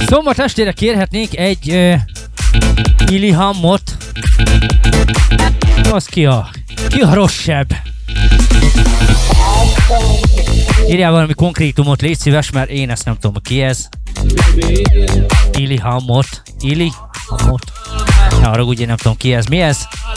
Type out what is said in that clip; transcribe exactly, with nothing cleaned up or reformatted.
Szombat estére kérhetnék egy uh, Illihamot. Az ki a... Ki a rosszabb? Írjál valami konkrétumot, légy szíves, mert én ezt nem tudom, ki ez. Illihamot. Illihamot. Ne haragudj, én nem tudom, ki ez. Mi ez?